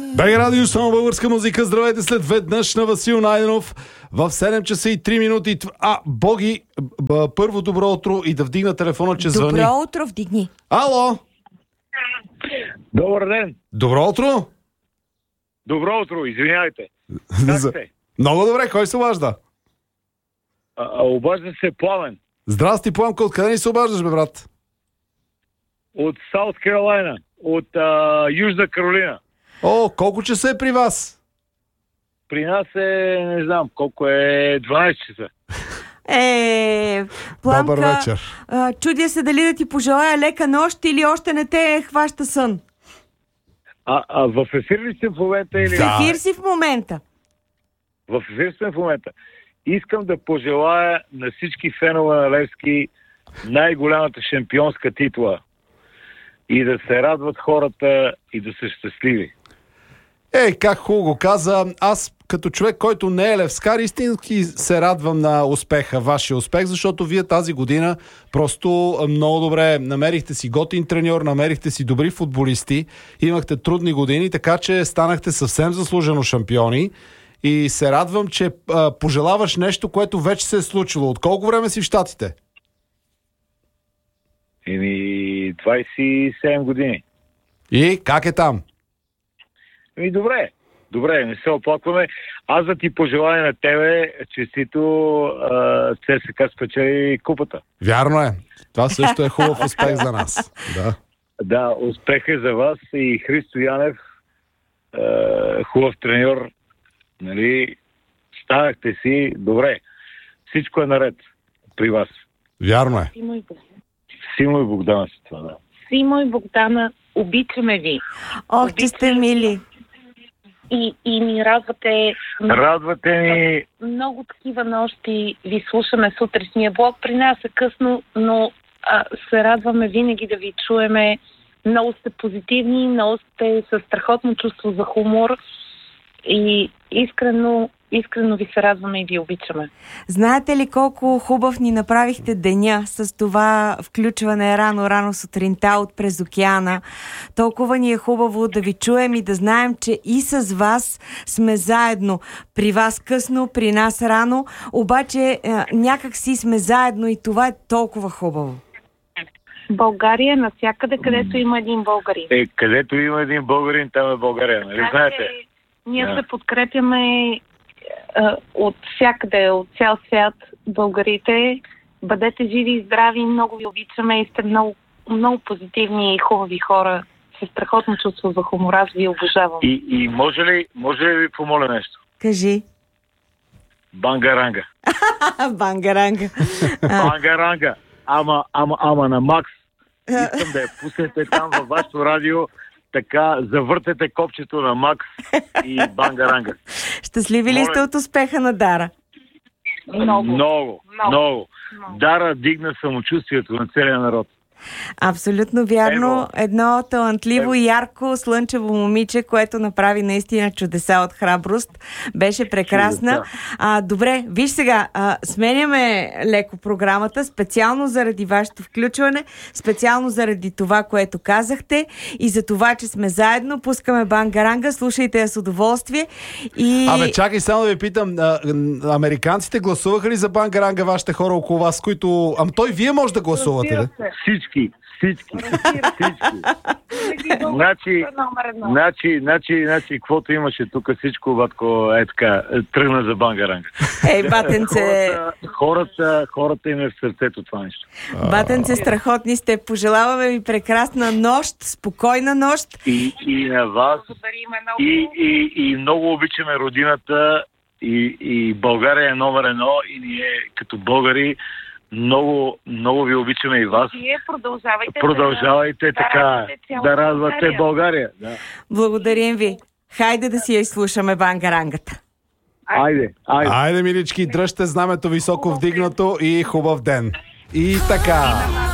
БГ Радио, само българска музика. Здравейте след веднъж на Васил Найденов в 7 часа и 3 минути. Боги, първо добро утро и да вдигна телефона, че звъни. Добро утро, вдигни. Ало! Добър ден! Добро утро! Добро утро, извинявайте. Как сте? Много добре, кой се обажда? Обажда се Пламен. Здрасти, Пламка, откъде ни се обаждаш, бе, брат? От Саут Каролайна, от Южна Каролина. О, колко часа е при вас? При нас е, не знам, колко е 12 часа. Добър Пламка, вечер. чудя се дали да ти пожелая лека нощ или още не те хваща сън. В ефир ли сте в момента? Или... Да. В ефир си в момента. В ефир сте в момента. Искам да пожелая на всички фенове на Левски най-голямата шампионска титла. И да се радват хората и да са щастливи. Как хубаво каза. Аз като човек, който не е левскар, истински се радвам на успеха, вашия успех, защото вие тази година просто много добре намерихте си готин треньор, намерихте си добри футболисти, имахте трудни години, така че станахте съвсем заслужено шампиони и се радвам, че пожелаваш нещо, което вече се е случило. От колко време си в Щатите? 27 години. И как е там? Добре, не се оплакваме. Аз да ти пожелая на тебе, честито ЦСКА спечели купата. Вярно е. Това също е хубав успех за нас. Да, успех е за вас и Христо Янев, хубав треньор, нали, станахте си добре. Всичко е наред при вас. Вярно е. Симо и Богдана си това, да. Симо и Богдана, обичаме ви. Ох, че сте мили. И ни радвате. Радвате ни. Много такива нощи ви слушаме сутрешния блок. При нас е късно, но се радваме винаги да ви чуеме. Много сте позитивни, много сте със страхотно чувство за хумор и искрено ви се радваме и ви обичаме. Знаете ли колко хубав ни направихте деня с това включване рано сутринта от през океана? Толкова ни е хубаво да ви чуем и да знаем, че и с вас сме заедно. При вас късно, при нас рано, обаче някак си сме заедно и това е толкова хубаво. България навсякъде, където има един българин. Където има един българин, там е България, нали знаете? Ние се подкрепяме от всякъде, от цял свят, българите. Бъдете живи и здрави, много ви обичаме и сте много, много позитивни и хубави хора с страхотно чувство за хумор. Аз ви обожавам. И може ли ви помоля нещо? Кажи. Бангаранга. Бангаранга. Бангаранга. Ама на Макс. Искам да я пуснете там във вашето радио. Така, завъртете копчето на Макс и Бангаранга. Щастливи ли сте от успеха на Дара? Много. Дара дигна самочувствието на целия народ. Абсолютно вярно. Едно талантливо, ярко, слънчево момиче, което направи наистина чудеса от храброст. Беше прекрасна. Добре, виж сега, сменяме леко програмата, специално заради вашето включване, специално заради това, което казахте и за това, че сме заедно. Пускаме Бангаранга, слушайте я с удоволствие. Чакай само да ви питам, американците гласуваха ли за Бангаранга, вашите хора около вас, които... Той вие може да гласувате, да? Всички. Значи, каквото имаше тук, всичко, батко, така, тръгна за Бангаранга. Батенце... Хората им е в сърцето това нещо. Батенце, страхотни сте. Пожелаваме ви прекрасна нощ, спокойна нощ. И на вас. И много обичаме родината и България е номер 1 и ние като българи много ви обичаме и вас. Вие продължавайте така да радвате България. Да. Благодарим ви. Хайде да си я изслушаме Бангарангата. Айде, милички, дръжте знамето високо вдигнато и хубав ден. И така.